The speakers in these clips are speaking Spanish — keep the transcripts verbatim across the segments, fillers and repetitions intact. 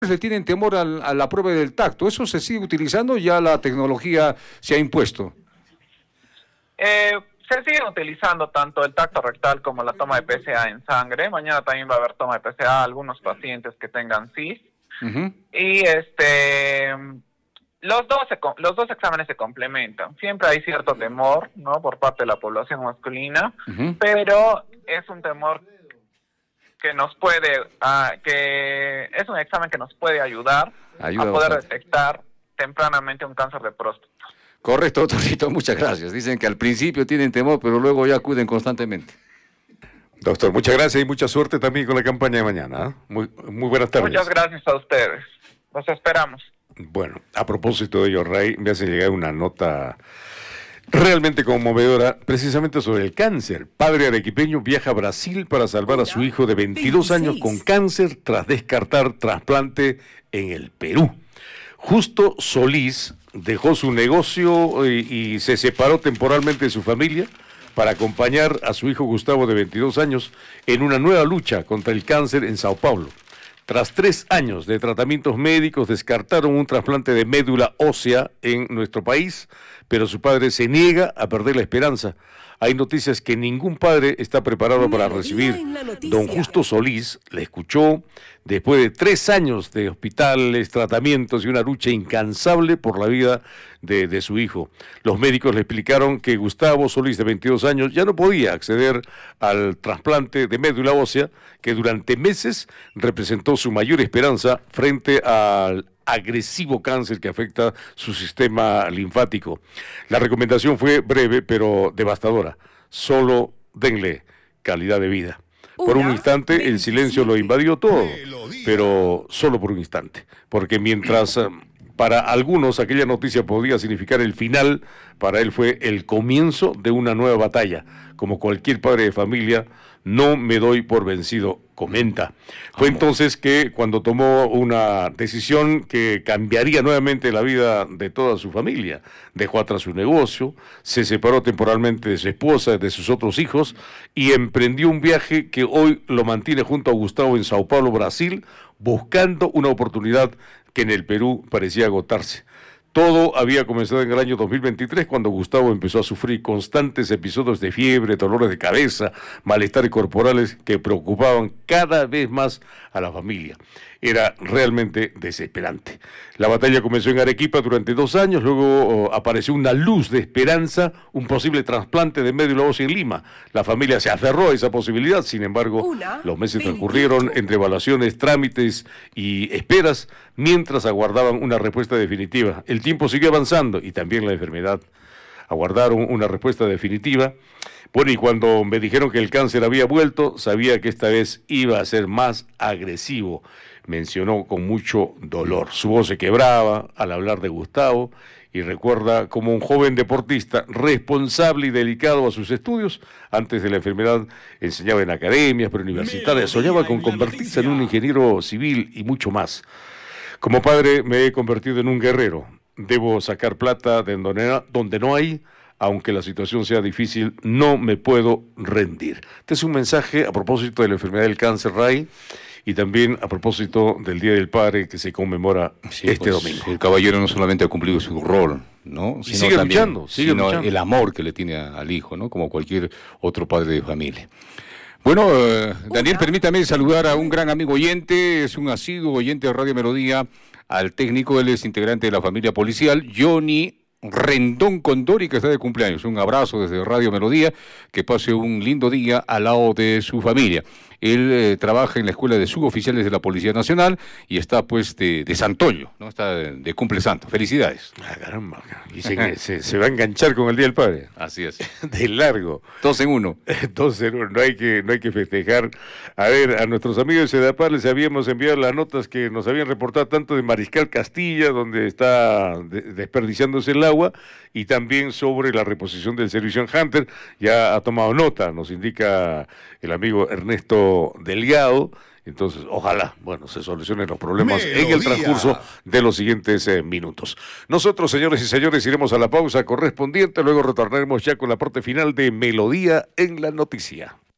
le tienen temor al, a la prueba del tacto. ¿Eso se sigue utilizando? ¿Ya la tecnología se ha impuesto? Eh, se siguen utilizando tanto el tacto rectal como la toma de P C A en sangre. Mañana también va a haber toma de P C A a algunos pacientes que tengan C I S. Uh-huh. Y este, los dos, se, los dos exámenes se complementan. Siempre hay cierto temor, ¿no?, por parte de la población masculina, uh-huh. pero es un temor que nos puede, uh, que es un examen que nos puede ayudar Ayuda a poder bastante. detectar tempranamente un cáncer de próstata. Correcto, doctorcito, muchas gracias. Dicen que al principio tienen temor, pero luego ya acuden constantemente. Doctor, muchas gracias y mucha suerte también con la campaña de mañana. ¿eh? Muy, muy buenas tardes. Muchas gracias a ustedes. Los esperamos. Bueno, a propósito de ello, Ray, me hace llegar una nota realmente conmovedora, precisamente sobre el cáncer. Padre arequipeño viaja a Brasil para salvar a su hijo de veintidós años con cáncer tras descartar trasplante en el Perú. Justo Solís dejó su negocio y, y se separó temporalmente de su familia para acompañar a su hijo Gustavo de veintidós años en una nueva lucha contra el cáncer en Sao Paulo. Tras tres años de tratamientos médicos descartaron un trasplante de médula ósea en nuestro país, pero su padre se niega a perder la esperanza. Hay noticias que ningún padre está preparado para recibir. Don Justo Solís le escuchó después de tres años de hospitales, tratamientos y una lucha incansable por la vida de, de su hijo. Los médicos le explicaron que Gustavo Solís, de veintidós años, ya no podía acceder al trasplante de médula ósea, que durante meses representó su mayor esperanza frente al agresivo cáncer que afecta su sistema linfático. La recomendación fue breve pero devastadora. Solo denle calidad de vida. Por un instante el silencio lo invadió todo, pero solo por un instante, porque mientras para algunos aquella noticia podía significar el final, para él fue el comienzo de una nueva batalla. Como cualquier padre de familia, no me doy por vencido, comenta. Fue entonces que cuando tomó una decisión que cambiaría nuevamente la vida de toda su familia, dejó atrás su negocio, se separó temporalmente de su esposa, de sus otros hijos, y emprendió un viaje que hoy lo mantiene junto a Gustavo en Sao Paulo, Brasil, buscando una oportunidad que en el Perú parecía agotarse. Todo había comenzado en el año dos mil veintitrés, cuando Gustavo empezó a sufrir constantes episodios de fiebre, dolores de cabeza, malestares corporales que preocupaban cada vez más a la familia. Era realmente desesperante. La batalla comenzó en Arequipa durante dos años, luego oh, apareció una luz de esperanza, un posible trasplante de médula ósea en Lima. La familia se aferró a esa posibilidad, sin embargo, Una, los meses transcurrieron entre evaluaciones, trámites y esperas, mientras aguardaban una respuesta definitiva. El tiempo siguió avanzando y también la enfermedad. Aguardaron una respuesta definitiva. Bueno, y cuando me dijeron que el cáncer había vuelto, sabía que esta vez iba a ser más agresivo. Mencionó con mucho dolor. Su voz se quebraba al hablar de Gustavo y recuerda como un joven deportista responsable y dedicado a sus estudios. Antes de la enfermedad enseñaba en academias preuniversitarias, soñaba con convertirse en un ingeniero civil y mucho más. Como padre me he convertido en un guerrero. Debo sacar plata de donde, donde no hay. Aunque la situación sea difícil, no me puedo rendir. Este es un mensaje a propósito de la enfermedad del cáncer, Ray, y también a propósito del Día del Padre que se conmemora sí, este pues, domingo. El caballero no solamente ha cumplido su rol, ¿no? Sino sigue también, luchando, sigue sino luchando. El amor que le tiene al hijo, ¿no? Como cualquier otro padre de familia. Bueno, eh, Daniel, permítame saludar a un gran amigo oyente, es un asiduo oyente de Radio Melodía, al técnico, él es integrante de la familia policial, Johnny Rendón Condori, que está de cumpleaños. Un abrazo desde Radio Melodía, que pase un lindo día al lado de su familia. Él eh, trabaja en la Escuela de Suboficiales de la Policía Nacional y está pues de, de Santoyo, ¿no? Está de, de cumple santo. Felicidades. Ah, caramba. Dice que se, se va a enganchar con el Día del Padre. Así es. De largo. Dos en uno. Dos en uno. No hay que, no hay que festejar. A ver, a nuestros amigos de Sedapar les habíamos enviado las notas que nos habían reportado tanto de Mariscal Castilla, donde está de, desperdiciándose el agua, y también sobre la reposición del servicio en Hunter. Ya ha tomado nota, nos indica el amigo Ernesto Delgado. Entonces, ojalá, bueno, se solucionen los problemas Melodía. En el transcurso de los siguientes eh, minutos. Nosotros, señores y señores, iremos a la pausa correspondiente, luego retornaremos ya con la parte final de Melodía en la Noticia.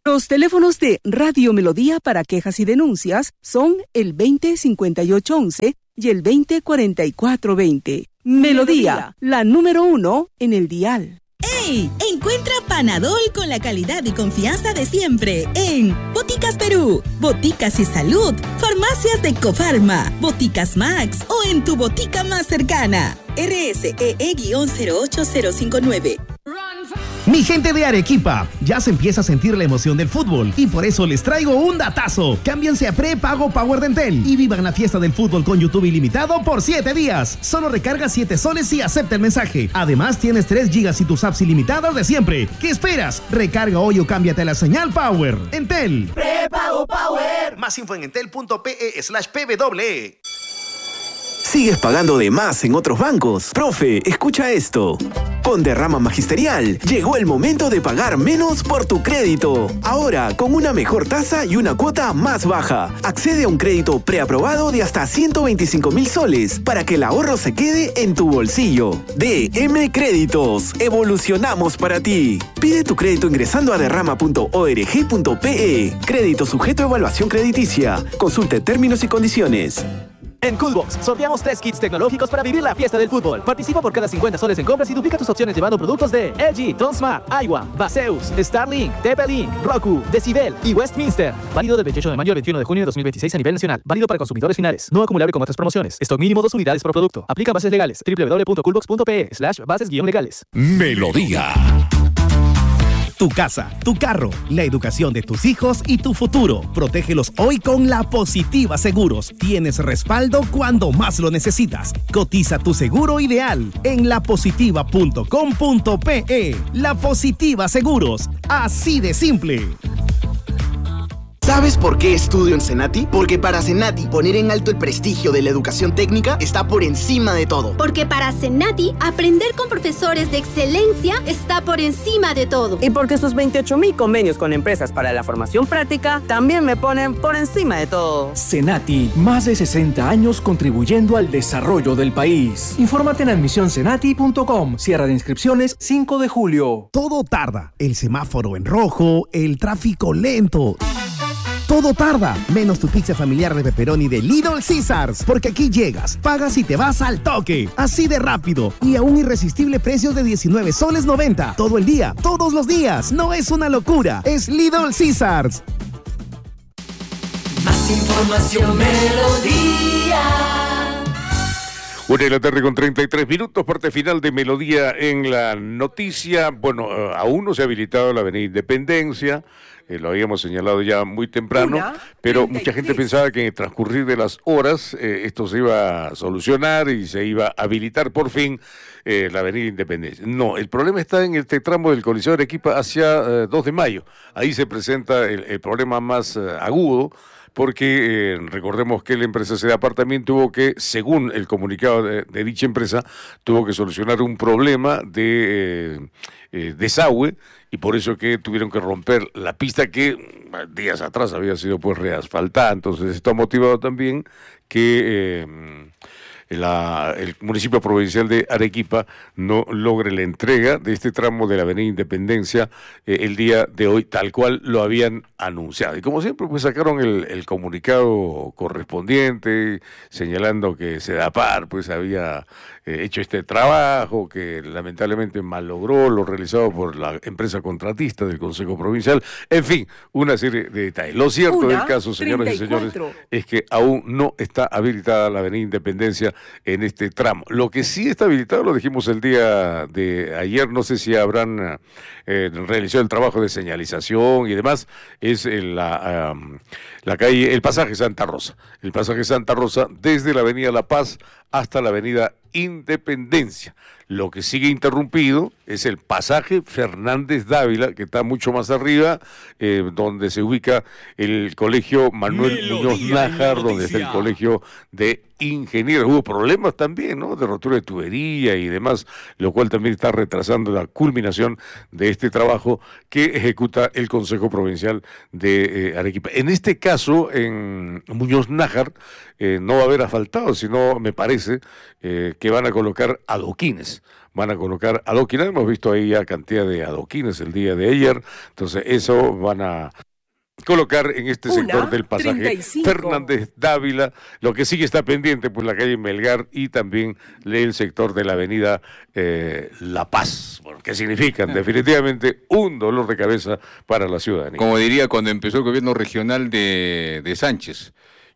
Los teléfonos de Radio Melodía para quejas y denuncias son el veinte cincuenta y ocho once y el veinte cuarenta y cuatro veinte. Melodía, la número uno en el dial. ¡Ey! Encuentra Panadol con la calidad y confianza de siempre en Boticas Perú, Boticas y Salud, Farmacias de Cofarma, Boticas Max o en tu botica más cercana. R S E E cero ocho cero cinco nueve. Mi gente de Arequipa, ya se empieza a sentir la emoción del fútbol y por eso les traigo un datazo. Cámbiense a prepago Power de Entel y vivan la fiesta del fútbol con YouTube ilimitado por siete días. Solo recarga siete soles y acepta el mensaje. Además tienes tres gigas y tus apps ilimitadas de siempre. ¿Qué esperas? Recarga hoy o cámbiate a la señal Power. Entel. Prepago Power. Más info en entel.pe slash pw. ¿Sigues pagando de más en otros bancos? Profe, escucha esto. Con Derrama Magisterial, llegó el momento de pagar menos por tu crédito. Ahora, con una mejor tasa y una cuota más baja. Accede a un crédito preaprobado de hasta ciento veinticinco mil soles para que el ahorro se quede en tu bolsillo. D M Créditos. Evolucionamos para ti. Pide tu crédito ingresando a derrama punto org punto pe. Crédito sujeto a evaluación crediticia. Consulte términos y condiciones. En Coolbox, sorteamos tres kits tecnológicos para vivir la fiesta del fútbol. Participa por cada cincuenta soles en compras y duplica tus opciones llevando productos de L G, Tonsmart, Aiwa, Baseus, Starlink, T P-Link, Roku, Decibel y Westminster. Válido del veintiocho de mayo al veintiuno de junio de dos mil veintiséis a nivel nacional. Válido para consumidores finales. No acumulable con otras promociones. Stock mínimo dos unidades por producto. Aplica bases legales. doble u doble u doble u punto coolbox punto pe slash bases guión legales. Melodía. Tu casa, tu carro, la educación de tus hijos y tu futuro. Protégelos hoy con La Positiva Seguros. Tienes respaldo cuando más lo necesitas. Cotiza tu seguro ideal en la positiva punto com punto pe. La Positiva Seguros. Así de simple. ¿Sabes por qué estudio en Senati? Porque para Senati poner en alto el prestigio de la educación técnica está por encima de todo. Porque para Senati aprender con profesores de excelencia está por encima de todo. Y porque sus veintiocho mil convenios con empresas para la formación práctica también me ponen por encima de todo. Senati, más de sesenta años contribuyendo al desarrollo del país. Infórmate en admisión senati punto com. Cierre de inscripciones cinco de julio. Todo tarda. El semáforo en rojo, el tráfico lento. Todo tarda, menos tu pizza familiar de pepperoni de Little Caesars, porque aquí llegas, pagas y te vas al toque, así de rápido y a un irresistible precio de diecinueve soles noventa, todo el día, todos los días. No es una locura, es Little Caesars. Más información, Melodía. Una de la tarde con treinta y tres minutos, parte final de Melodía en la noticia. Bueno, uh, aún no se ha habilitado la avenida Independencia. Eh, lo habíamos señalado ya muy temprano, Una, pero mucha gente pensaba que en el transcurrir de las horas eh, esto se iba a solucionar y se iba a habilitar por fin eh, la avenida Independencia. No, el problema está en este tramo del Coliseo de Arequipa hacia eh, dos de mayo. Ahí se presenta el, el problema más eh, agudo, porque eh, recordemos que la empresa Sedapar también tuvo que, según el comunicado de, de dicha empresa, tuvo que solucionar un problema de eh, eh, desagüe, y por eso que tuvieron que romper la pista que días atrás había sido pues reasfaltada. Entonces esto ha motivado también que eh, la, el municipio provincial de Arequipa no logre la entrega de este tramo de la avenida Independencia eh, el día de hoy, tal cual lo habían anunciado. Y como siempre, pues sacaron el, el comunicado correspondiente, señalando que Sedapar pues había eh, hecho este trabajo, que lamentablemente malogró lo realizado por la empresa contratista del Consejo Provincial. En fin, una serie de detalles. Lo cierto Una, del caso, señoras treinta y cuatro y señores, es que aún no está habilitada la avenida Independencia en este tramo. Lo que sí está habilitado, lo dijimos el día de ayer, no sé si habrán eh, realizado el trabajo de señalización y demás, es en la, um, la calle, el pasaje Santa Rosa. El pasaje Santa Rosa desde la avenida La Paz hasta la avenida Independencia. Lo que sigue interrumpido es el pasaje Fernández Dávila, que está mucho más arriba, eh, donde se ubica el colegio Manuel Melodía Muñoz Nájar, donde está el colegio de ingenieros. Hubo problemas también, ¿no?, de rotura de tubería y demás, lo cual también está retrasando la culminación de este trabajo que ejecuta el Consejo Provincial de eh, Arequipa. En este caso, en Muñoz Nájar, eh, no va a haber asfaltado, sino, me parece, eh, que van a colocar adoquines. van a colocar adoquines. Hemos visto ahí ya cantidad de adoquines el día de ayer, entonces eso van a colocar en este Una, sector del pasaje treinta y cinco. Fernández Dávila. Lo que sí que está pendiente, pues la calle Melgar y también el sector de la avenida eh, La Paz, bueno, que significan definitivamente un dolor de cabeza para la ciudadanía. Como diría cuando empezó el gobierno regional de, de Sánchez,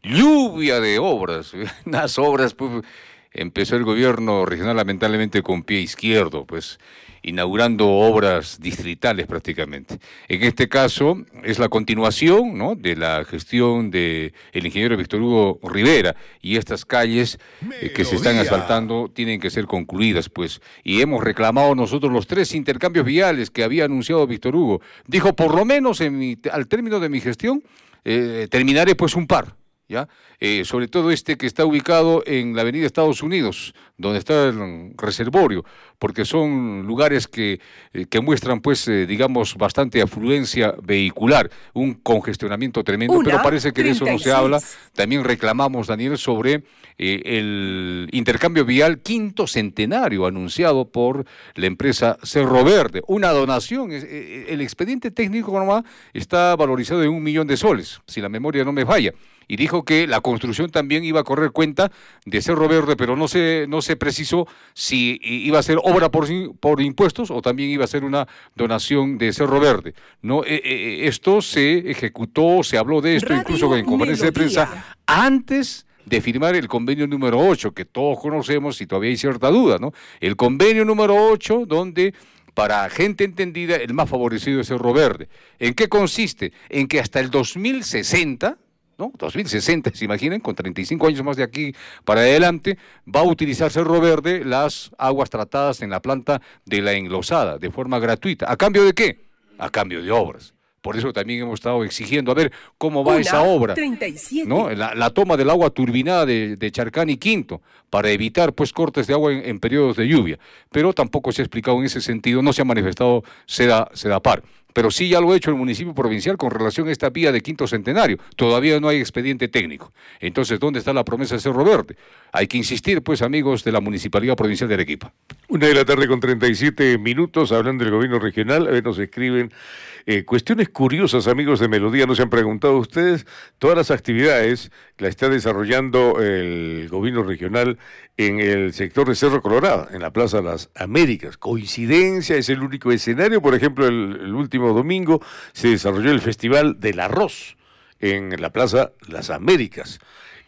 lluvia de obras, unas obras, pues empezó el gobierno regional lamentablemente con pie izquierdo, pues inaugurando obras distritales prácticamente. En este caso es la continuación, ¿no?, de la gestión del ingeniero Víctor Hugo Rivera, y estas calles eh, que se están asfaltando tienen que ser concluidas, pues, y hemos reclamado nosotros los tres intercambios viales que había anunciado Víctor Hugo. Dijo, por lo menos en mi, al término de mi gestión, eh, terminaré pues un par. ¿Ya? Eh, sobre todo este que está ubicado en la avenida Estados Unidos, donde está el reservorio, porque son lugares que, eh, que muestran, pues, eh, digamos, bastante afluencia vehicular, un congestionamiento tremendo, Una, pero parece que de eso no se treinta y seis. habla. También reclamamos, Daniel, sobre eh, el intercambio vial quinto centenario anunciado por la empresa Cerro Verde, una donación. Eh, el expediente técnico nomás está valorizado en un millón de soles, si la memoria no me falla. Y dijo que la construcción también iba a correr cuenta de Cerro Verde, pero no se, no se precisó si iba a ser obra por, por impuestos o también iba a ser una donación de Cerro Verde. No, eh, eh, esto se ejecutó, se habló de esto, Radio incluso en conferencia de Melodía. prensa, antes de firmar el convenio número ocho, que todos conocemos y todavía hay cierta duda, ¿no? El convenio número ocho, donde para gente entendida el más favorecido es Cerro Verde. ¿En qué consiste? En que hasta el dos mil sesenta... ¿no? dos mil sesenta, se imaginen, con treinta y cinco años más de aquí para adelante, va a utilizar Cerro Verde las aguas tratadas en la planta de la enlosada, de forma gratuita. ¿A cambio de qué? A cambio de obras. Por eso también hemos estado exigiendo a ver cómo va Una, esa obra, treinta y siete. ¿no? La, la toma del agua turbinada de, de Charcán y Quinto, para evitar pues cortes de agua en, en periodos de lluvia. Pero tampoco se ha explicado en ese sentido, no se ha manifestado Seda, Sedapar. Pero sí ya lo ha hecho el municipio provincial con relación a esta vía de Quinto Centenario. Todavía no hay expediente técnico. Entonces, ¿dónde está la promesa de Cerro Verde? Hay que insistir, pues, amigos de la Municipalidad Provincial de Arequipa. Una de la tarde con treinta y siete minutos, hablando del gobierno regional. A ver, nos escriben eh, cuestiones curiosas, amigos de Melodía. ¿No se han preguntado ustedes? Todas las actividades las está desarrollando el gobierno regional en el sector de Cerro Colorado, en la Plaza Las Américas. Coincidencia, es el único escenario. Por ejemplo, el, el último domingo se desarrolló el Festival del Arroz en la Plaza Las Américas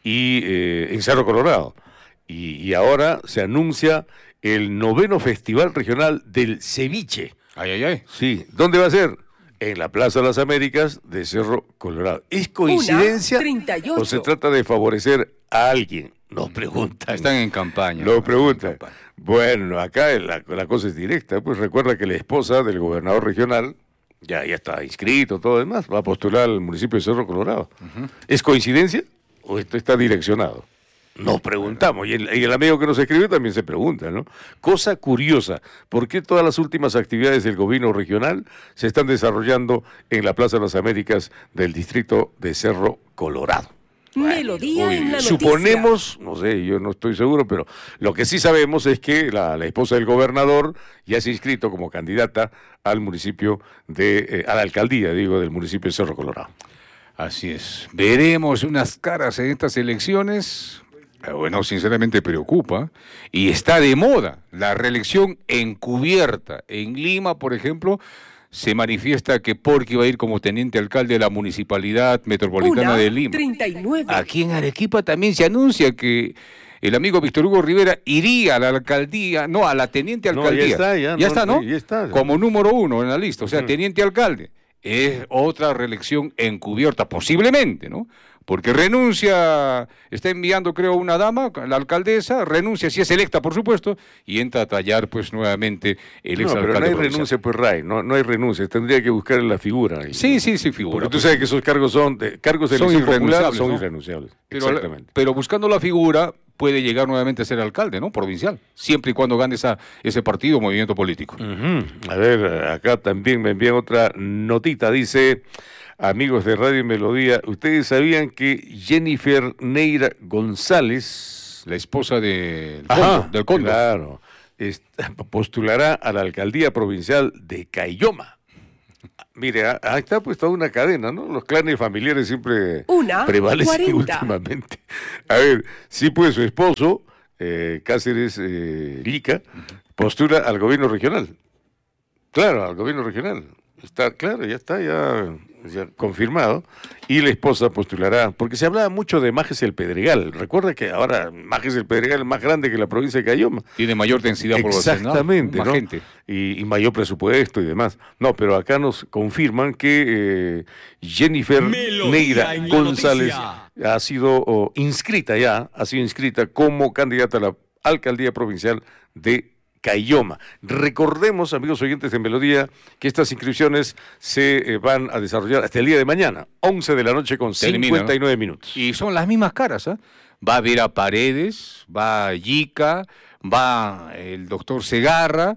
y eh, en Cerro Colorado. Y, y ahora se anuncia el noveno Festival Regional del Ceviche. Ay, ay, ay. Sí, ¿dónde va a ser? En la Plaza Las Américas de Cerro Colorado. ¿Es coincidencia Una, treinta y ocho. o se trata de favorecer a alguien? Nos preguntan. Están en campaña. Lo preguntan. Bueno, acá la, la cosa es directa. Pues recuerda que la esposa del gobernador regional ya, ya está inscrito, todo demás, va a postular al municipio de Cerro Colorado. Uh-huh. ¿Es coincidencia o esto está direccionado? Nos preguntamos, y el, y el amigo que nos escribió también se pregunta, ¿no? Cosa curiosa, ¿por qué todas las últimas actividades del gobierno regional se están desarrollando en la Plaza de las Américas del distrito de Cerro Colorado? Melodía Bueno, en la suponemos, no sé, yo no estoy seguro, pero lo que sí sabemos es que la, la esposa del gobernador ya se ha inscrito como candidata al municipio de, eh, a la alcaldía, digo, del municipio de Cerro Colorado. Así es. Veremos unas caras en estas elecciones. Bueno, sinceramente preocupa. Y está de moda la reelección encubierta. En Lima, por ejemplo, se manifiesta que Porqui va a ir como teniente alcalde de la Municipalidad Metropolitana Una, de Lima. treinta y nueve. Aquí en Arequipa también se anuncia que el amigo Víctor Hugo Rivera iría a la alcaldía, no, a la teniente No, alcaldía. ya está, ya, ya no, está, ¿no? ya está. Como número uno en la lista, o sea, Ujú. teniente alcalde. Es otra reelección encubierta, posiblemente, ¿no? Porque renuncia, está enviando, creo, una dama, la alcaldesa, renuncia, si es electa, por supuesto, y entra a tallar, pues, nuevamente el No, exalcalde pero no hay provincial. renuncia, pues, Ray, no, no hay renuncia, tendría que buscar la figura. ahí. Sí, sí, sí, figura. Porque tú pues. sabes que esos cargos son, de, cargos de Son elección popular irrenunciables, son ¿no? irrenunciables. Pero, Exactamente. pero buscando la figura, puede llegar nuevamente a ser alcalde, ¿no? Provincial, siempre y cuando gane esa, ese partido o movimiento político. Uh-huh. A ver, acá también me envían otra notita, dice... Amigos de Radio Melodía, ¿ustedes sabían que Jennifer Neira González, la esposa de, Ajá, Condo, del Cóndor, claro, postulará a la alcaldía provincial de Caylloma. Mire, ahí está pues toda una cadena, ¿no? Los clanes familiares siempre una, prevalecen cuarenta. Últimamente. A ver, sí pues su esposo, eh, Cáceres eh, Lica, postula al gobierno regional. Claro, al gobierno regional. Está claro, ya está, ya, ya confirmado. Y la esposa postulará, porque se hablaba mucho de Majes el Pedregal. Recuerda que ahora Majes el Pedregal es más grande que la provincia de Caylloma. Tiene mayor densidad poblacional. Exactamente, ¿no? Más gente. Y, y mayor presupuesto y demás. No, pero acá nos confirman que eh, Jennifer Neira González ha sido oh, inscrita ya, ha sido inscrita como candidata a la alcaldía provincial de Caylloma. Recordemos, amigos oyentes de Melodía, que estas inscripciones se eh, van a desarrollar hasta el día de mañana, once de la noche con Termina, cincuenta y nueve ¿no? minutos. Y son las mismas caras, ¿eh? Va a ver a Paredes, va Yica, va el doctor Segarra,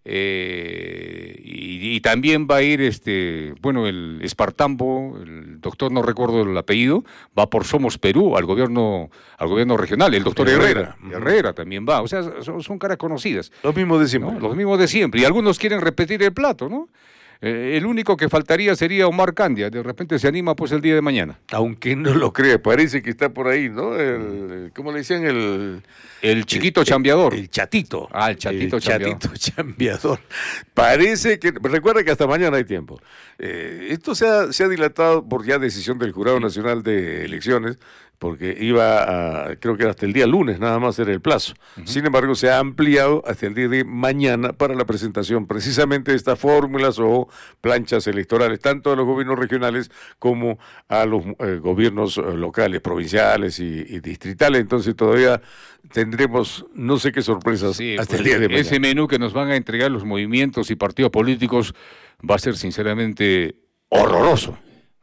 eh, y, y también va a ir este, bueno, el Espartambo, el doctor no recuerdo el apellido, va por Somos Perú al gobierno, al gobierno regional, el doctor Herrera, Herrera, Herrera también va, o sea, son, son caras conocidas. Los mismos de siempre. ¿No? Los mismos de siempre, y algunos quieren repetir el plato, ¿no? Eh, el único que faltaría sería Omar Candia, de repente se anima pues el día de mañana. Aunque no lo crea, parece que está por ahí, ¿no? El, ¿cómo le decían? El, el chiquito el, chambeador. El, el chatito. Ah, el chatito el chambeador. chatito chambeador. Parece que, recuerda que hasta mañana hay tiempo. Eh, esto se ha, se ha dilatado por ya decisión del Jurado sí. Nacional de Elecciones, porque iba a, creo que era hasta el día lunes nada más era el plazo. Uh-huh. Sin embargo, se ha ampliado hasta el día de mañana para la presentación precisamente de estas fórmulas o planchas electorales, tanto a los gobiernos regionales como a los eh, gobiernos eh, locales, provinciales y, y distritales. Entonces todavía tendremos no sé qué sorpresas sí, hasta pues el día de mañana. Ese menú que nos van a entregar los movimientos y partidos políticos va a ser sinceramente horroroso.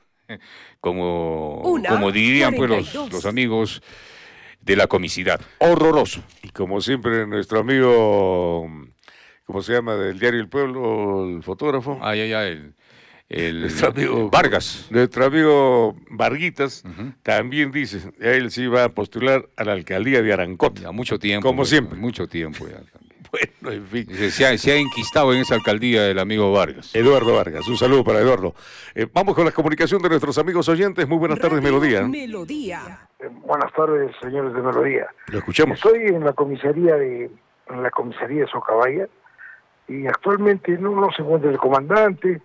Como, Una, como dirían pues los, los amigos de la comicidad, horroroso. Y como siempre nuestro amigo, ¿cómo se llama? Del diario El Pueblo, el fotógrafo. Ah, ya, ya, el, el nuestro amigo Vargas. Nuestro amigo Varguitas uh-huh. también dice, él sí va a postular a la alcaldía de Arancot. Ya mucho tiempo. Como siempre. Mucho tiempo ya. Bueno, en fin. Se ha, se ha enquistado en esa alcaldía el amigo Vargas. Eduardo Vargas, un saludo para Eduardo. Eh, vamos con la comunicación de nuestros amigos oyentes. Muy buenas tardes, Melodía. Melodía. Eh, buenas tardes, señores de Melodía. Lo escuchamos. Estoy en la comisaría de en la comisaría de Socabaya y actualmente no, no se encuentra el comandante.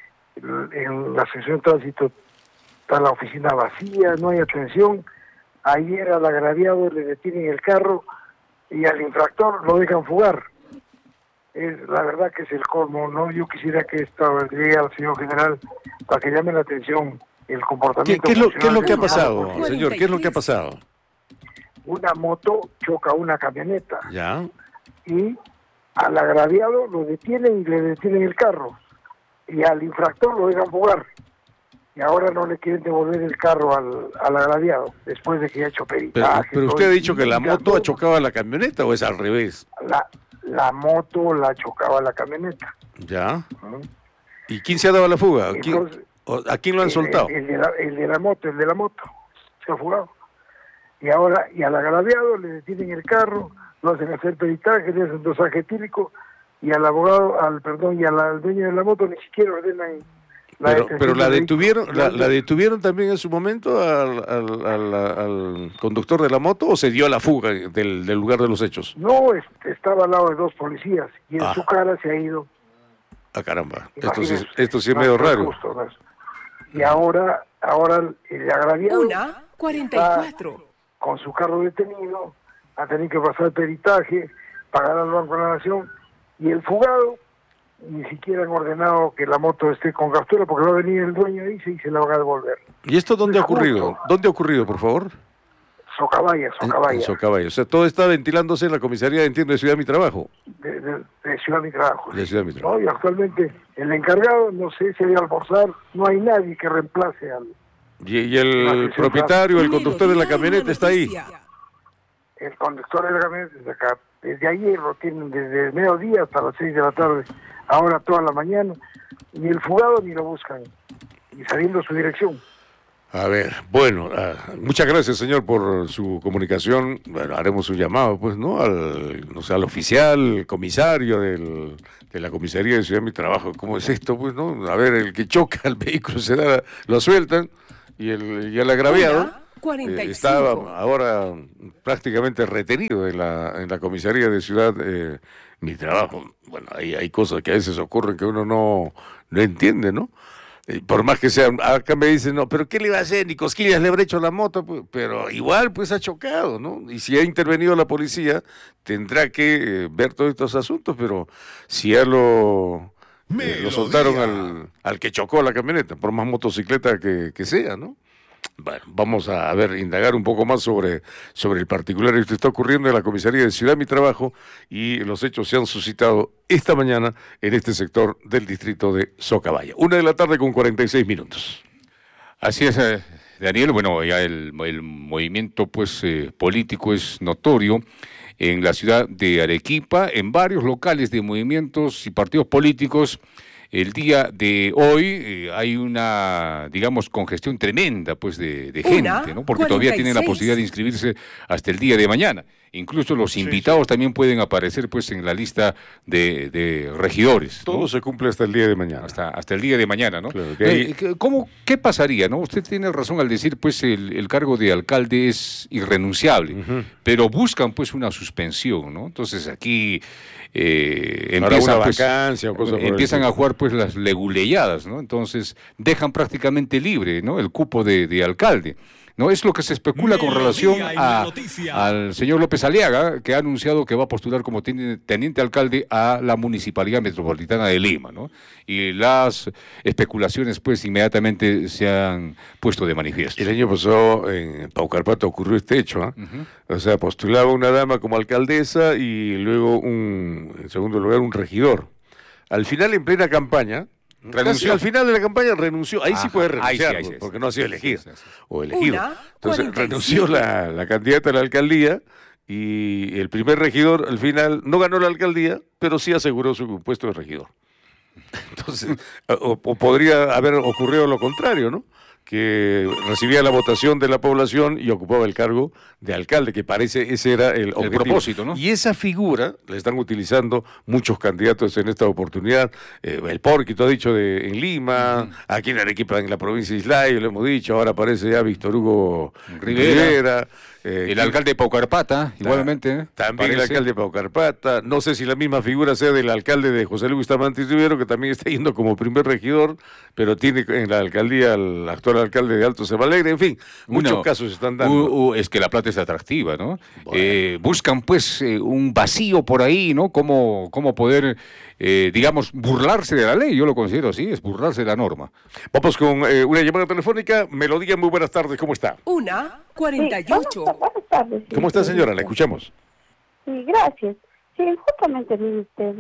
En la sección de tránsito está la oficina vacía, no hay atención. Ayer al agraviado le detienen el carro y al infractor lo dejan fugar. Es la verdad que es el colmo, ¿no? Yo quisiera que esto llegue al señor general para que llame la atención el comportamiento. ¿Qué, qué, es, lo, ¿qué es lo que ha pasado, señor? señor? ¿Qué es lo que ha pasado? Una moto choca una camioneta. Ya. Y al agraviado lo detienen y le detienen el carro. Y al infractor lo dejan fugar. Y ahora no le quieren devolver el carro al, al agraviado, después de que ha hecho peritaje. Pero, pero usted ha dicho que la moto ha chocado a la camioneta, ¿o es al revés? La, la moto la chocaba a la camioneta. Ya. ¿Mm? ¿Y quién se ha dado la fuga? Entonces, ¿Quién, ¿A quién lo han el, soltado? El, el, de la, el de la moto, el de la moto. Se ha fugado. Y ahora, y al agraviado le detienen el carro, lo hacen hacer peritaje, le hacen dosaje etílico, y al abogado, al perdón, y al, al dueño de la moto ni siquiera ordenan. La pero, pero la detuvieron, la, la detuvieron también en su momento al, al, al, al conductor de la moto, o se dio a la fuga del, del lugar de los hechos. No, estaba al lado de dos policías y en ah. su cara se ha ido. Ah, caramba, esto sí, esto sí es medio raro. Justo, ¿no? Y ahora, ahora el agraviado Una, cuarenta y cuatro. Con su carro detenido, a tener que pasar peritaje, pagar al Banco de la Nación, y el fugado ni siquiera han ordenado que la moto esté con captura porque va a venir el dueño, dice, y se la van a devolver. ¿Y esto dónde ha ocurrido? Justo. ¿Dónde ha ocurrido, por favor? Socabaya, Socabaya. En, en Socabaya. O sea, todo está ventilándose en la comisaría, entiendo, de Ciudad Mi Trabajo. De, de, de Ciudad Mi Trabajo. De Ciudad Mi Trabajo. ¿No? Y actualmente el encargado, no sé, se debe almorzar, no hay nadie que reemplace al... ¿Y, y el propietario, el conductor de la camioneta está ahí? El conductor de la camioneta está acá. Desde ayer lo tienen desde el mediodía hasta las seis de la tarde, ahora toda la mañana. Ni el fugado ni lo buscan, y sabiendo su dirección. A ver, bueno, uh, muchas gracias, señor, por su comunicación. Bueno, haremos un llamado, pues, ¿no? Al, no sé, al oficial, comisario del, de la comisaría de Ciudad Mi Trabajo. ¿Cómo es esto, pues, no? A ver, el que choca el vehículo se da, lo sueltan y el, y el agraviado eh, está ahora prácticamente retenido en la, en la comisaría de Ciudad eh, Mi Trabajo. Bueno, hay, hay cosas que a veces ocurren que uno no, no entiende, ¿no? Por más que sea, acá me dicen, no, pero ¿qué le iba a hacer? Ni cosquillas le habrá hecho la moto, pues, pero igual pues ha chocado, ¿no? Y si ha intervenido la policía, tendrá que eh, ver todos estos asuntos, pero si ya lo, eh, lo soltaron al, al que chocó la camioneta, por más motocicleta que, que sea, ¿no? Bueno, vamos a, a ver, indagar un poco más sobre, sobre el particular que está ocurriendo en la comisaría de Ciudad Mi Trabajo, y los hechos se han suscitado esta mañana en este sector del distrito de Socabaya. Una de la tarde con cuarenta y seis minutos. Así es, eh, Daniel. Bueno, ya el, el movimiento pues eh, político es notorio en la ciudad de Arequipa, en varios locales de movimientos y partidos políticos. El día de hoy eh, hay una, digamos, congestión tremenda pues de, de gente, ¿no? Porque todavía tienen la posibilidad de inscribirse hasta el día de mañana. Incluso los invitados sí, sí. también pueden aparecer pues en la lista de, de regidores. Todo ¿no? se cumple hasta el día de mañana. Hasta, hasta el día de mañana, ¿no? Claro, que ahí... eh, ¿cómo, ¿Qué pasaría, no? Usted tiene razón al decir pues el, el cargo de alcalde es irrenunciable, uh-huh. pero buscan pues una suspensión, ¿no? Entonces aquí eh, empiezan, pues, vacancia o cosas empiezan a jugar pues las leguleyadas, ¿no? Entonces dejan prácticamente libre, ¿no? el cupo de, de alcalde. No es lo que se especula con relación a, al señor López Aliaga, que ha anunciado que va a postular como teniente alcalde a la Municipalidad Metropolitana de Lima, ¿no? Y las especulaciones, pues, inmediatamente se han puesto de manifiesto. El año pasado en Paucarpata ocurrió este hecho, ¿eh? Uh-huh. O sea, postulaba una dama como alcaldesa y luego, un, en segundo lugar, un regidor. Al final, en plena campaña, renunció. Al final de la campaña renunció, ahí Ajá, sí puede renunciar, ahí sí, ahí sí, porque no ha sido elegido sí, sí, sí. o elegido. Una, Entonces renunció la, la candidata a la alcaldía y el primer regidor al final no ganó la alcaldía, pero sí aseguró su puesto de regidor. Entonces, o, o podría haber ocurrido lo contrario, ¿no? Que recibía la votación de la población y ocupaba el cargo de alcalde, que parece ese era el, el propósito, ¿no? Y esa figura la están utilizando muchos candidatos en esta oportunidad. Eh, el Porquito ha dicho de, en Lima, uh-huh. aquí en Arequipa, en la provincia de Islay, lo hemos dicho, ahora aparece ya Víctor Hugo Rivera. Rivera eh, el alcalde de Paucarpata, ta, igualmente. ¿eh? También parece. El alcalde de Paucarpata. No sé si la misma figura sea del alcalde de José Luis Bustamante Rivero, que también está yendo como primer regidor, pero tiene en la alcaldía al actual alcalde de Alto Cebalegre. En fin, muchos Uno, casos están dando. Uh, uh, es que La Plata es atractiva, ¿no? Bueno. Eh, buscan pues eh, un vacío por ahí, ¿no? Cómo, cómo poder, eh, digamos, burlarse de la ley. Yo lo considero así, es burlarse de la norma. Vamos con eh, una llamada telefónica. Melodía, muy buenas tardes, ¿cómo está? Una, cuarenta y ocho. Sí, buenas tardes. Sí, ¿Cómo está, señora? La escuchamos. Sí, gracias. Sí, justamente, mire usted,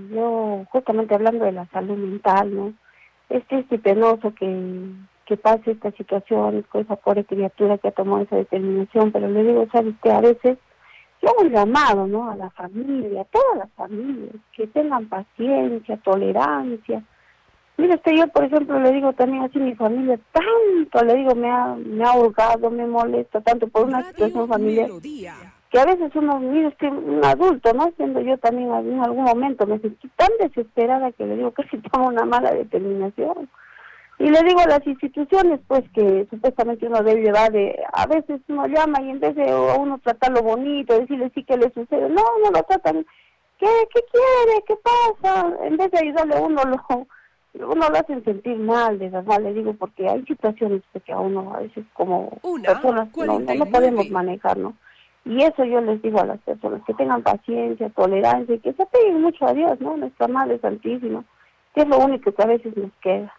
yo justamente hablando de la salud mental, ¿no? Es triste y penoso que, que pase esta situación con esa pobre criatura que ha tomado esa determinación, pero le digo, ¿sabe usted? A veces yo hago un llamado, ¿no? A la familia, a todas las familias, que tengan paciencia, tolerancia. Mire usted, yo por ejemplo le digo también así, mi familia tanto, le digo, me ha, me ha ahogado, me molesta tanto por una situación familiar, que a veces uno, mire usted, un adulto, ¿no? Siendo yo también en algún momento, me sentí tan desesperada que le digo, casi tomo una mala determinación. Y le digo a las instituciones, pues, que supuestamente uno debe llevar de, a veces uno llama y en vez de a uno tratarlo bonito, decirle sí que le sucede, no, no lo tratan, ¿qué, qué quiere? ¿Qué pasa? En vez de ayudarle a uno, lo, uno lo hacen sentir mal, de verdad, le digo, porque hay situaciones que a uno a veces como Una, personas no, no, no podemos manejar, ¿no? Y eso yo les digo a las personas, que tengan paciencia, tolerancia, y que se apeguen mucho a Dios, ¿no? Nuestra Madre Santísima, que es lo único que a veces nos queda.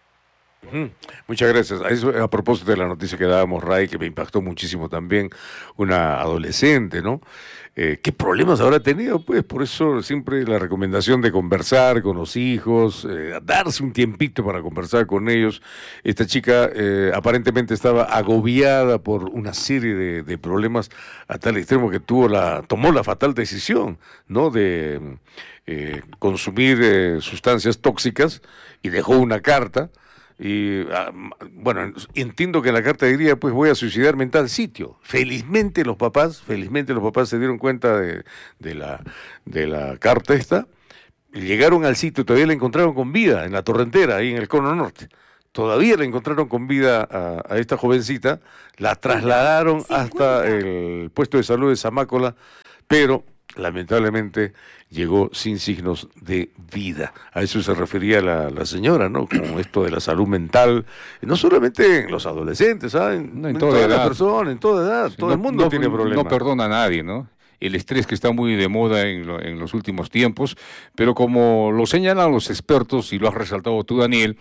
Mm, muchas gracias. A, eso, a propósito de la noticia que dábamos, Ray, que me impactó muchísimo también, una adolescente, ¿no? Eh, ¿Qué problemas habrá tenido? Pues por eso siempre la recomendación de conversar con los hijos, eh, darse un tiempito para conversar con ellos. Esta chica eh, aparentemente estaba agobiada por una serie de, de problemas a tal extremo que tuvo la, tomó la fatal decisión, ¿no? De eh, consumir eh, sustancias tóxicas y dejó una carta. Y ah, bueno, entiendo que la carta diría, pues voy a suicidarme en tal sitio. Felizmente los papás, felizmente los papás se dieron cuenta de, de, la, de la carta esta, y llegaron al sitio, todavía la encontraron con vida en la Torrentera, ahí en el Cono Norte. Todavía la encontraron con vida a, a esta jovencita, la trasladaron hasta el puesto de salud de Zamácola, pero lamentablemente llegó sin signos de vida. A eso se refería la, la señora, ¿no? Como esto de la salud mental, y no solamente en los adolescentes, ¿saben? No, en, en toda, todas edad. las personas, en toda edad, Sí, todo no, el mundo no, tiene problemas. No perdona a nadie, ¿no? El estrés que está muy de moda en, lo, en los últimos tiempos, pero como lo señalan los expertos, y lo has resaltado tú, Daniel,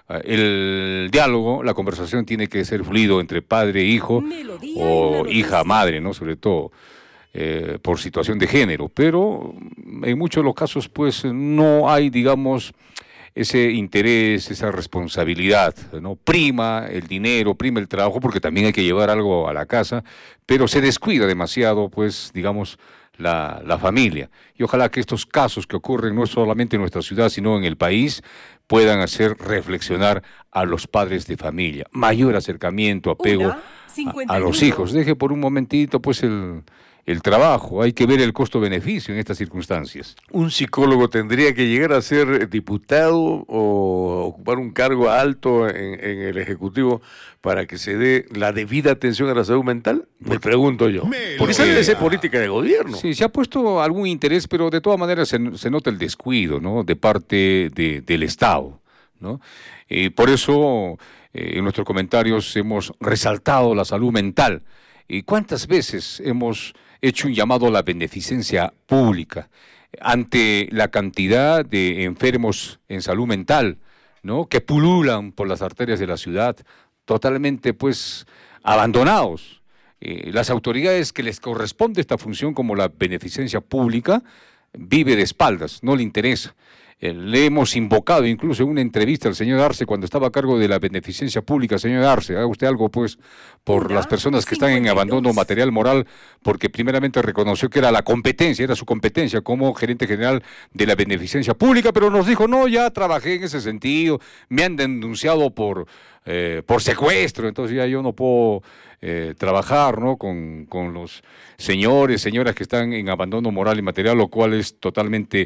el diálogo, la conversación tiene que ser fluido entre padre e hijo, Melodía o hija-madre, ¿no? Sobre todo eh, por situación de género, pero en muchos de los casos pues no hay, digamos, ese interés, esa responsabilidad, ¿no? Prima el dinero, prima el trabajo, porque también hay que llevar algo a la casa, pero se descuida demasiado, pues, digamos, la, la familia. Y ojalá que estos casos que ocurren no solamente en nuestra ciudad, sino en el país, puedan hacer reflexionar a los padres de familia. Mayor acercamiento, apego a, a los hijos. Deje por un momentito, pues, el... el trabajo, hay que ver el costo-beneficio en estas circunstancias. ¿Un psicólogo tendría que llegar a ser diputado o ocupar un cargo alto en, en el Ejecutivo para que se dé la debida atención a la salud mental? Me pregunto yo. Porque esa debe ser política de gobierno. Sí, se ha puesto algún interés, pero de todas maneras se, se nota el descuido, ¿no? De parte de, del Estado, ¿no? Y por eso eh, en nuestros comentarios hemos resaltado la salud mental. ¿Y cuántas veces hemos hecho un llamado a la beneficencia pública ante la cantidad de enfermos en salud mental, ¿no? Que pululan por las arterias de la ciudad, totalmente pues abandonados? Eh, las autoridades que les corresponde esta función como la beneficencia pública vive de espaldas, no le interesa. Eh, le hemos invocado incluso en una entrevista al señor Arce cuando estaba a cargo de la beneficencia pública. Señor Arce, haga usted algo pues por las personas que están en abandono material moral, porque primeramente reconoció que era la competencia, era su competencia como gerente general de la beneficencia pública, pero nos dijo, no, ya trabajé en ese sentido, me han denunciado por, eh, por secuestro, entonces ya yo no puedo eh, trabajar, ¿no? con, con los señores, señoras que están en abandono moral y material, lo cual es totalmente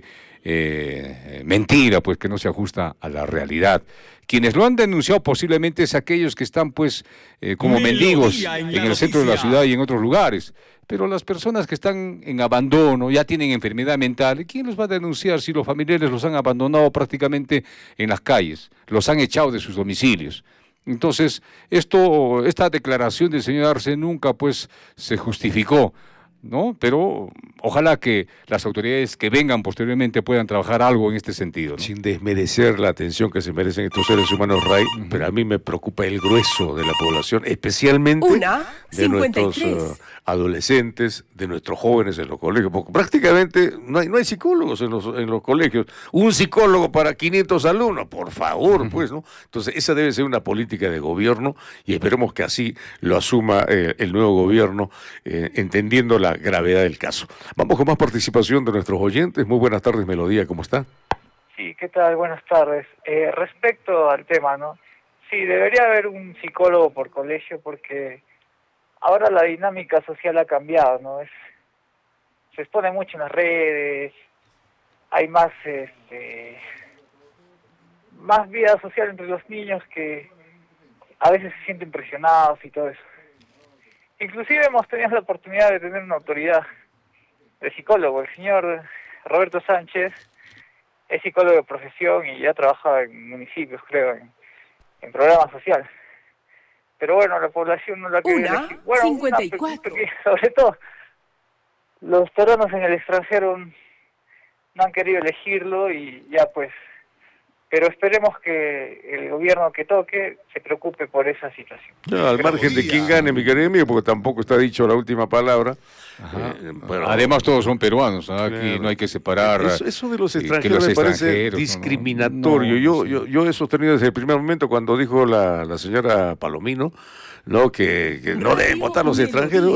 Eh, mentira, pues que no se ajusta a la realidad. Quienes lo han denunciado posiblemente es aquellos que están pues eh, como mendigos en, en el centro de la ciudad y en otros lugares, pero las personas que están en abandono, ya tienen enfermedad mental, ¿quién los va a denunciar si los familiares los han abandonado prácticamente en las calles, los han echado de sus domicilios? Entonces, esto, esta declaración del señor Arce nunca pues se justificó, ¿no? Pero ojalá que las autoridades que vengan posteriormente puedan trabajar algo en este sentido, ¿no? Sin desmerecer la atención que se merecen estos seres humanos, Ray, uh-huh. pero a mí me preocupa el grueso de la población, especialmente Una, de nuestros uh, adolescentes, de nuestros jóvenes en los colegios, porque prácticamente no hay, no hay psicólogos en los, en los colegios. Un psicólogo para quinientos alumnos, por favor, uh-huh. pues, ¿no? Entonces, esa debe ser una política de gobierno y esperemos que así lo asuma eh, el nuevo gobierno, eh, entendiendo la gravedad del caso. Vamos con más participación de nuestros oyentes. Muy buenas tardes, Melodía, ¿cómo está? Sí, ¿qué tal? Buenas tardes. Eh, respecto al tema, ¿no? Sí, debería haber un psicólogo por colegio porque ahora la dinámica social ha cambiado, ¿no? Es, se expone mucho en las redes, hay más, este, más vida social entre los niños que a veces se sienten presionados y todo eso. Inclusive hemos tenido la oportunidad de tener una autoridad de psicólogo. El señor Roberto Sánchez es psicólogo de profesión y ya trabaja en municipios, creo, en, en programa social. Pero bueno, la población no la quiere elegir. Bueno, cincuenta y cuatro. Una, sobre todo, los peruanos en el extranjero no han querido elegirlo y ya pues... Pero esperemos que el gobierno que toque se preocupe por esa situación. No, al margen de quién gane, mi querido amigo, porque tampoco está dicho la última palabra. Eh, bueno, además todos son peruanos, ¿no? Aquí claro. No hay que separar. Eso, eso de los extranjeros los me parece discriminatorio. No, no, yo, yo, yo he sostenido desde el primer momento cuando dijo la, la señora Palomino, ¿no? que, que no deben votar los extranjeros. Oiga,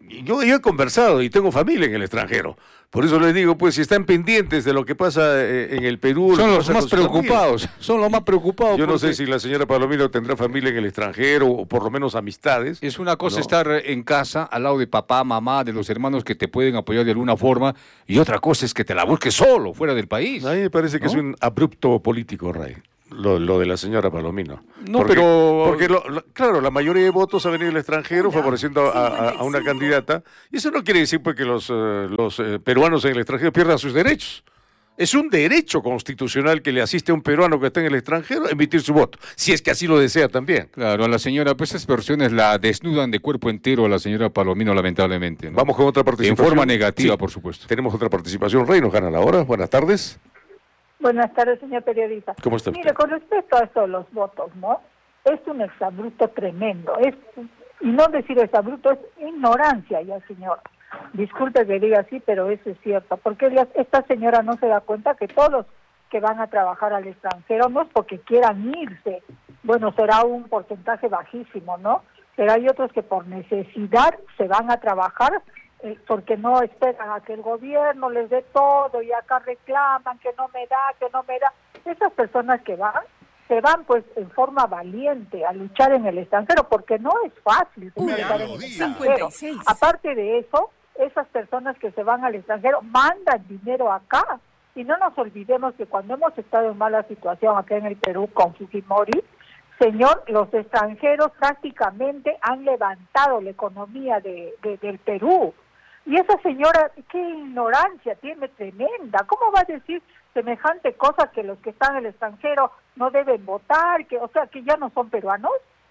yo, yo he conversado y tengo familia en el extranjero. Por eso les digo, pues, si están pendientes de lo que pasa en el Perú... Son los más preocupados, son los más preocupados. Yo no sé si la señora Palomino tendrá familia en el extranjero o por lo menos amistades. Es una cosa no. estar en casa, al lado de papá, mamá, de los hermanos que te pueden apoyar de alguna forma, y otra cosa es que te la busques solo, fuera del país. A mí me parece que ¿no? es un abrupto político, Ray. Lo, lo de la señora Palomino. No, porque, pero... Porque, lo, lo, claro, la mayoría de votos ha venido del extranjero favoreciendo a, a, a una candidata. Y eso no quiere decir pues, que los, uh, los uh, peruanos en el extranjero pierdan sus derechos. Es un derecho constitucional que le asiste a un peruano que está en el extranjero a emitir su voto, si es que así lo desea también. Claro, a la señora, pues esas versiones la desnudan de cuerpo entero a la señora Palomino, lamentablemente, ¿no? Vamos con otra participación. En forma negativa, sí, por supuesto. Tenemos otra participación. Rey, nos gana la hora. Buenas tardes. Buenas tardes, señor periodista. ¿Cómo está usted? Mire, con respecto a eso de los votos, ¿no? Es un exabrupto tremendo. Es, y no decir exabrupto, es ignorancia ya, señor. Disculpe que diga así, pero eso es cierto. Porque ella, esta señora no se da cuenta que todos los que van a trabajar al extranjero no es porque quieran irse. Bueno, será un porcentaje bajísimo, ¿no? Pero hay otros que por necesidad se van a trabajar eh, porque no esperan a que el gobierno les dé todo y acá reclaman que no me da, que no me da. Esas personas que van, se van pues en forma valiente a luchar en el extranjero porque no es fácil estar en el extranjero. Aparte de eso, esas personas que se van al extranjero mandan dinero acá. Y no nos olvidemos que cuando hemos estado en mala situación acá en el Perú con Fujimori, señor, los extranjeros prácticamente han levantado la economía de, de, del Perú. Y esa señora, qué ignorancia tiene tremenda. ¿Cómo va a decir semejante cosa que los que están en el extranjero no deben votar? Que, o sea, que ya no son peruanos.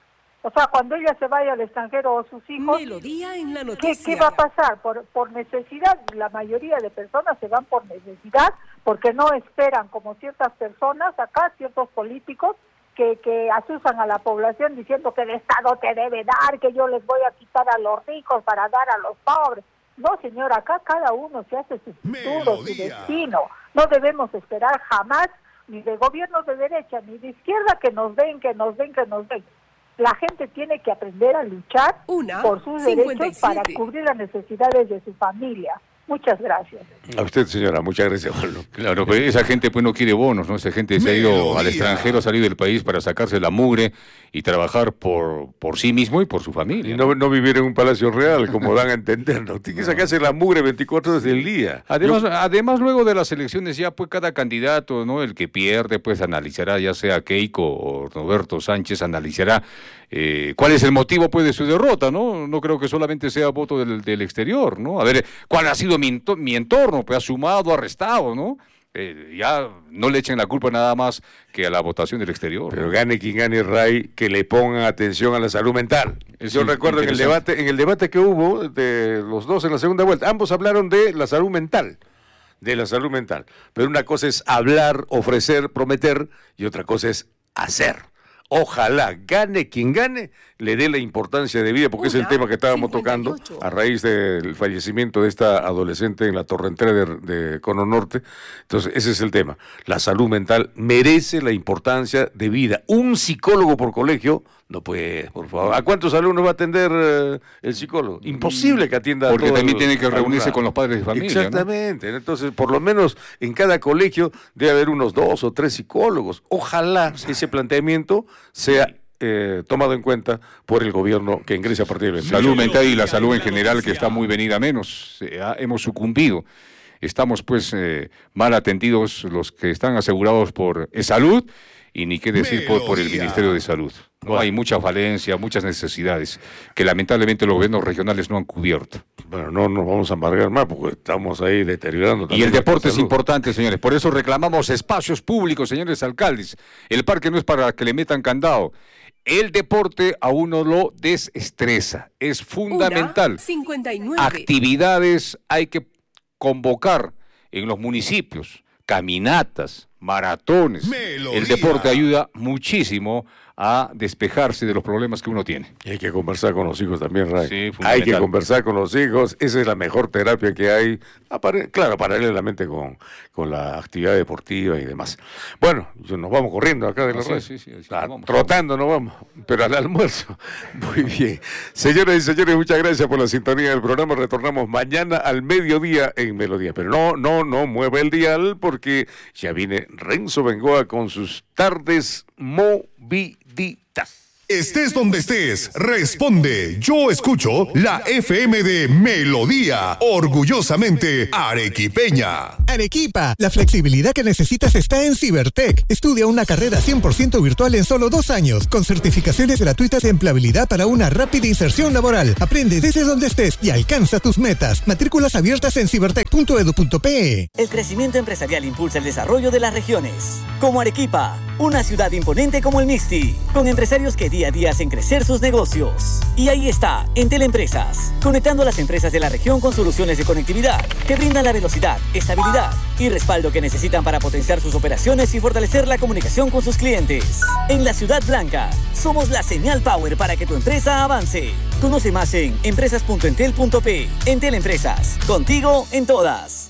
O sea, cuando ella se vaya al extranjero o sus hijos, Melodía en la ¿qué, noticia. ¿qué va a pasar? Por, por necesidad, la mayoría de personas se van por necesidad, porque no esperan, como ciertas personas acá, ciertos políticos, que, que asusan a la población diciendo que el Estado te debe dar, que yo les voy a quitar a los ricos para dar a los pobres. No, señor, acá cada uno se hace su futuro, su destino. No debemos esperar jamás, ni de gobiernos de derecha, ni de izquierda, que nos den, que nos den, que nos den. La gente tiene que aprender a luchar Una, por sus derechos para cubrir las necesidades de su familia. Muchas gracias. A usted, señora, muchas gracias. Bueno, claro, pero esa gente pues no quiere bonos, ¿no? Esa gente se ha ido al extranjero, ha salido del país para sacarse la mugre y trabajar por, por sí mismo y por su familia. Y no, no vivir en un palacio real, como dan a entender, ¿no? Tiene que sacarse la mugre veinticuatro horas del día. Además, Yo... además, luego de las elecciones ya pues cada candidato, ¿no? El que pierde pues analizará, ya sea Keiko o Roberto Sánchez, analizará eh, cuál es el motivo pues de su derrota, ¿no? No creo que solamente sea voto del, del exterior, ¿no? A ver, ¿cuál ha sido mi, ento mi entorno? Pues ha sumado, ha restado, ¿no? Eh, ya no le echen la culpa nada más que a la votación del exterior. Pero ¿no? Gane quien gane, Ray, que le pongan atención a la salud mental. Es Yo recuerdo en el debate, en el debate que hubo de los dos en la segunda vuelta, ambos hablaron de la salud mental, de la salud mental. Pero una cosa es hablar, ofrecer, prometer, y otra cosa es hacer. Ojalá gane quien gane, le dé la importancia de vida, porque Una, es el tema que estábamos cincuenta y ocho. Tocando a raíz del fallecimiento de esta adolescente en la torrentera de, de Cono Norte. Entonces, ese es el tema. La salud mental merece la importancia de vida. Un psicólogo por colegio no puede, por favor. ¿A cuántos alumnos va a atender uh, el psicólogo? Imposible que atienda porque a todos. Porque también tiene que reunirse con los padres de familia. Exactamente. ¿no? Entonces, por lo menos en cada colegio debe haber unos dos o tres psicólogos. Ojalá ese planteamiento sea eh, tomado en cuenta por el gobierno que ingrese a partir del veintiocho. Salud mental y la salud en general, que está muy venida menos. Eh, hemos sucumbido. Estamos pues eh, mal atendidos los que están asegurados por eh, salud, y ni qué decir por, por el Ministerio de Salud. No, bueno. Hay mucha falencia, muchas necesidades que lamentablemente los gobiernos regionales no han cubierto. Bueno, no nos vamos a embargar más porque estamos ahí deteriorando. Y el deporte es importante, señores. Por eso reclamamos espacios públicos, señores alcaldes. El parque no es para que le metan candado. El deporte a uno lo desestresa. Es fundamental. Una, cincuenta y nueve. Actividades hay que convocar en los municipios. Caminatas, maratones. Melodía. El deporte ayuda muchísimo a despejarse de los problemas que uno tiene. Y hay que conversar con los hijos también, Ray. Sí, hay fundamental. que conversar con los hijos. Esa es la mejor terapia que hay. Apare- claro, paralelamente con, con la actividad deportiva y demás. Bueno, nos vamos corriendo acá de la Sí, red. sí, sí, sí, Ah, vamos. trotando nos vamos, pero al almuerzo. Muy bien. Señoras y señores, muchas gracias por la sintonía del programa. Retornamos mañana al mediodía en Melodía. Pero no, no, no mueva el dial porque ya viene Renzo Bengoa con sus tardes moviditas. Estés donde estés, responde. Yo escucho la F M de Melodía, orgullosamente arequipeña. Arequipa, la flexibilidad que necesitas está en Cibertech. Estudia una carrera cien por ciento virtual en solo dos años, con certificaciones gratuitas de empleabilidad para una rápida inserción laboral. Aprende desde donde estés y alcanza tus metas. Matrículas abiertas en cibertech punto edu punto pe. El crecimiento empresarial impulsa el desarrollo de las regiones. Como Arequipa, una ciudad imponente como el Mixti, con empresarios que día a día hacen crecer sus negocios. Y ahí está, Entel Empresas, conectando a las empresas de la región con soluciones de conectividad que brindan la velocidad, estabilidad y respaldo que necesitan para potenciar sus operaciones y fortalecer la comunicación con sus clientes. En la Ciudad Blanca, somos la señal power para que tu empresa avance. Conoce más en empresas punto entel punto pe. Entel Empresas, contigo en todas.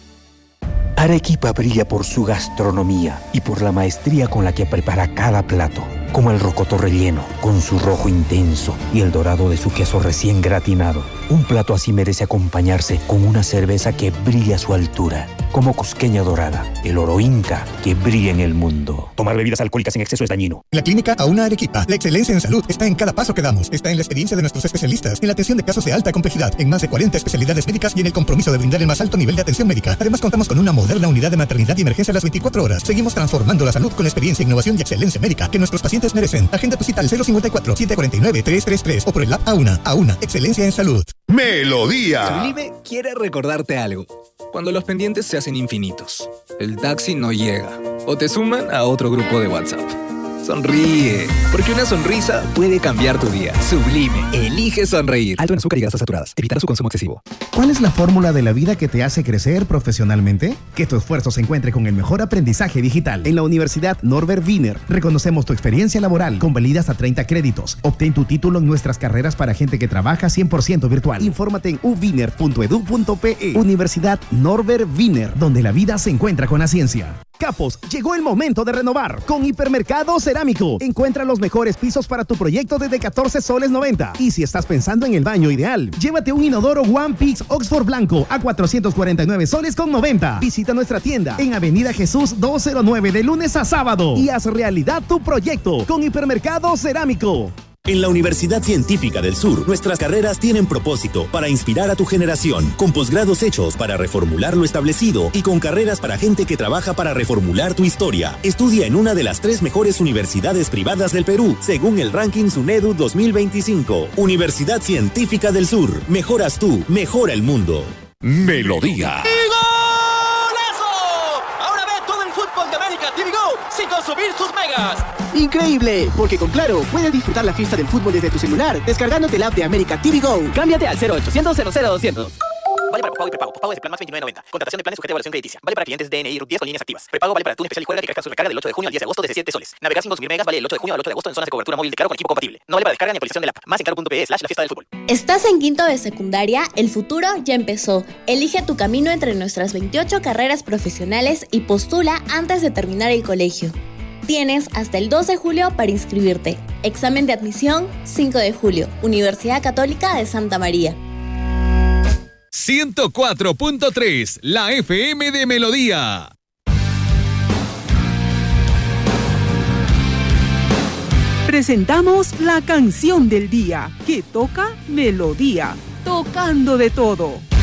Arequipa brilla por su gastronomía y por la maestría con la que prepara cada plato, como el rocoto relleno, con su rojo intenso y el dorado de su queso recién gratinado. Un plato así merece acompañarse con una cerveza que brilla a su altura, como Cusqueña Dorada, el oro inca que brilla en el mundo. Tomar bebidas alcohólicas en exceso es dañino. La Clínica Auna Arequipa. La excelencia en salud está en cada paso que damos. Está en la experiencia de nuestros especialistas, en la atención de casos de alta complejidad, en más de cuarenta especialidades médicas y en el compromiso de brindar el más alto nivel de atención médica. Además, contamos con una moderna unidad de maternidad y emergencia a las veinticuatro horas. Seguimos transformando la salud con experiencia, innovación y excelencia médica que nuestros pacientes merecen. Agenda tu cita al cero cincuenta y cuatro, setecientos cuarenta y nueve, trescientos treinta y tres o por el app Auna. Auna, excelencia en salud. Melodía. Sublime quiere recordarte algo. Cuando los pendientes se hacen infinitos, el taxi no llega o te suman a otro grupo de WhatsApp. Sonríe, porque una sonrisa puede cambiar tu día. Sublime, elige sonreír. Alto en azúcar y grasas saturadas. Evitar su consumo excesivo. ¿Cuál es la fórmula de la vida que te hace crecer profesionalmente? Que tu esfuerzo se encuentre con el mejor aprendizaje digital. En la Universidad Norbert Wiener reconocemos tu experiencia laboral, convalidas a treinta créditos. Obtén tu título en nuestras carreras para gente que trabaja cien por ciento virtual. Infórmate en u wiener punto edu punto pe. Universidad Norbert Wiener, donde la vida se encuentra con la ciencia. Capos, llegó el momento de renovar. Con Hipermercado Cerámico, encuentra los mejores pisos para tu proyecto desde catorce soles noventa. Y si estás pensando en el baño ideal, llévate un inodoro One Pix Oxford blanco a cuatrocientos cuarenta y nueve soles con noventa. Visita nuestra tienda en Avenida Jesús doscientos nueve de lunes a sábado y haz realidad tu proyecto con Hipermercado Cerámico. En la Universidad Científica del Sur, nuestras carreras tienen propósito para inspirar a tu generación, con posgrados hechos para reformular lo establecido y con carreras para gente que trabaja para reformular tu historia. Estudia en una de las tres mejores universidades privadas del Perú, según el ranking SUNEDU dos mil veinticinco. Universidad Científica del Sur. Mejoras tú, mejora el mundo. Melodía. T V Go sin consumir sus megas. ¡Increíble! Porque con Claro puedes disfrutar la fiesta del fútbol desde tu celular descargándote la app de América T V Go. Cámbiate al cero ochocientos cero cero doscientos. Vale para pago y prepago. Pago de plan más veintinueve noventa. Contratación de planes sujeta a evaluación crediticia. Vale para clientes D N I R U T diez con líneas activas. Prepago vale para Tune Especial y Juega que carga su recarga del ocho de junio al diez de agosto de diecisiete soles. Navegar sin consumir megas vale del ocho de junio al ocho de agosto en zonas de cobertura móvil de Claro con equipo compatible. No vale para descarga ni actualización del app. Más en claro punto pe slash la fiesta del fútbol. ¿Estás en quinto de secundaria? El futuro ya empezó. Elige tu camino entre nuestras veintiocho carreras profesionales y postula antes de terminar el colegio. Tienes hasta el dos de julio para inscribirte. Examen de admisión cinco de julio. Universidad Católica de Santa María. ciento cuatro punto tres, la F M de Melodía. Presentamos la canción del día, que toca Melodía, tocando de todo.